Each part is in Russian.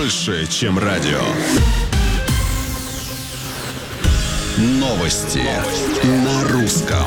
больше, чем радио. Новости на русском.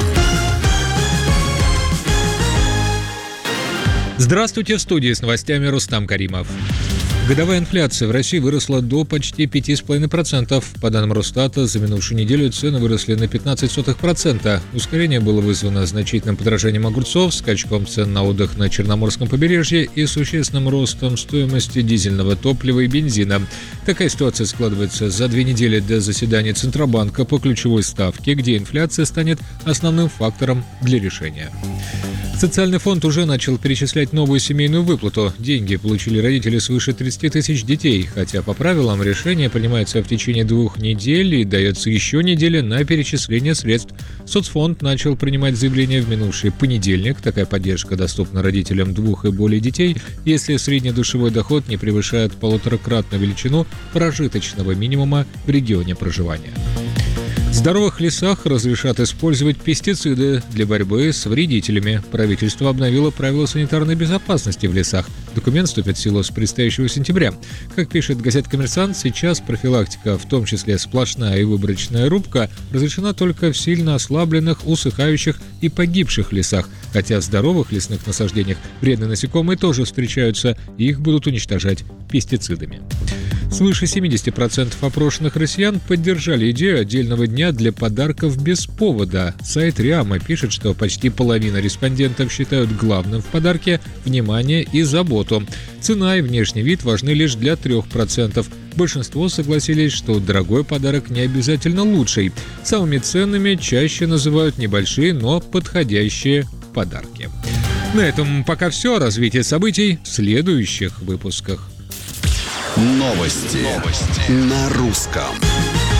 Здравствуйте, в студии с новостями Рустам Каримов. Годовая инфляция в России выросла до почти 5,5%. По данным Росстата, за минувшую неделю цены выросли на 0,15%. Ускорение было вызвано значительным подорожанием огурцов, скачком цен на отдых на Черноморском побережье и существенным ростом стоимости дизельного топлива и бензина. Такая ситуация складывается за 2 недели до заседания Центробанка по ключевой ставке, где инфляция станет основным фактором для решения. Социальный фонд уже начал перечислять новую семейную выплату. Деньги получили родители свыше 30 тысяч детей, хотя по правилам решение принимается в течение 2 недель и дается еще неделя на перечисление средств. Соцфонд начал принимать заявления в минувший понедельник. Такая поддержка доступна родителям 2 и более детей, если средний душевой доход не превышает 1,5-кратную величину прожиточного минимума в регионе проживания. В здоровых лесах разрешат использовать пестициды для борьбы с вредителями. Правительство обновило правила санитарной безопасности в лесах. Документ вступит в силу с предстоящего сентября. Как пишет газета «Коммерсант», сейчас профилактика, в том числе сплошная и выборочная рубка, разрешена только в сильно ослабленных, усыхающих и погибших лесах, хотя в здоровых лесных насаждениях вредные насекомые тоже встречаются, и их будут уничтожать пестицидами. Свыше 70% опрошенных россиян поддержали идею отдельного дня для подарков без повода. Сайт РИАМа пишет, что почти половина респондентов считают главным в подарке внимание и заботу. Цена и внешний вид важны лишь для 3%. Большинство согласились, что дорогой подарок не обязательно лучший. Самыми ценными чаще называют небольшие, но подходящие подарки. На этом пока все. Развитие событий в следующих выпусках. Новости на русском.